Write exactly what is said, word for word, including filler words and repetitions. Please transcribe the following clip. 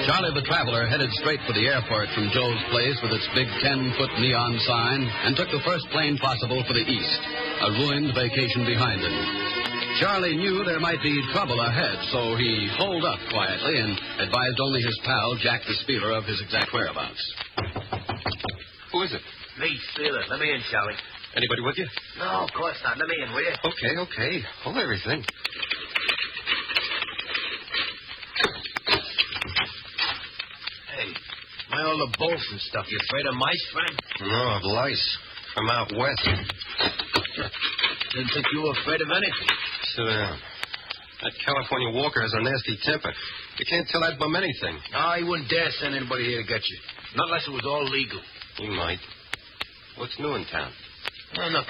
Charlie the Traveler headed straight for the airport from Joe's place with its big ten-foot neon sign and took the first plane possible for the east, a ruined vacation behind him. Charlie knew there might be trouble ahead, so he holed up quietly and advised only his pal, Jack the Spieler, of his exact whereabouts. Who is it? Me, Spieler. Let me in, Charlie. Anybody with you? No, of course not. Let me in, will you? Okay, okay. Hold everything. Hey, why all the bolts and stuff? You afraid of mice, Frank? No, of lice. From out west. Didn't think you were afraid of anything. Sit down. That California Walker has a nasty temper. You can't tell that bum anything. No, he wouldn't dare send anybody here to get you. Not unless it was all legal. He might. What's new in town? Well, nothing.